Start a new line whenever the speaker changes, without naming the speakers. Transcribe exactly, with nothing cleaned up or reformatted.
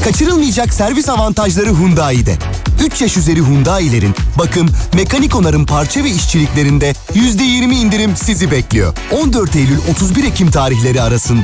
Kaçırılmayacak servis avantajları Hyundai'de. üç yaş üzeri Hyundai'lerin bakım, mekanik onarım parça ve işçiliklerinde yüzde yirmi indirim sizi bekliyor. on dört Eylül otuz bir Ekim tarihleri arasında.